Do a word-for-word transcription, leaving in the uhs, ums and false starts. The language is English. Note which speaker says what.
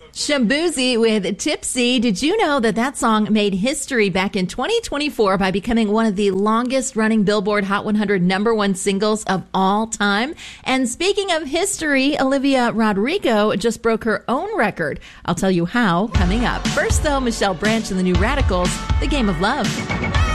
Speaker 1: Shambuzi with Tipsy. Did you know that that song made history back in twenty twenty-four by becoming one of the longest running Billboard Hot one hundred number one singles of all time? And speaking of history, Olivia Rodrigo just broke her own record. I'll tell you how coming up. First, though, Michelle Branch and the New Radicals, The Game of Love.